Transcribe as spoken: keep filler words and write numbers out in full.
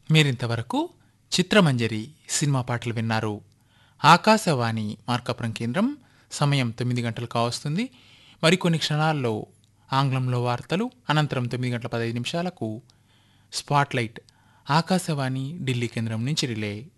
మీరింతవరకు చిత్రమంజరి సినిమా పాటలు విన్నారు. ఆకాశవాణి మార్కాపురం కేంద్రం. సమయం తొమ్మిది గంటలు కావస్తుంది. మరికొన్ని క్షణాల్లో ఆంగ్లంలో వార్తలు, అనంతరం తొమ్మిది గంటల పదహైదు నిమిషాలకు స్పాట్లైట్ ఆకాశవాణి ఢిల్లీ కేంద్రం నుంచి రిలే.